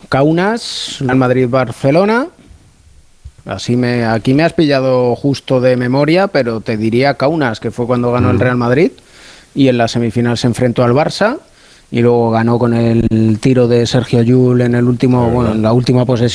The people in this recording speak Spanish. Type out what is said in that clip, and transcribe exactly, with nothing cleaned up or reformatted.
Kaunas, Real Madrid-Barcelona. Así me, aquí me has pillado justo de memoria, pero te diría Kaunas, que fue cuando ganó mm. el Real Madrid, y en la semifinal se enfrentó al Barça, y luego ganó con el tiro de Sergio Llull en el último, bueno, en la última posesión.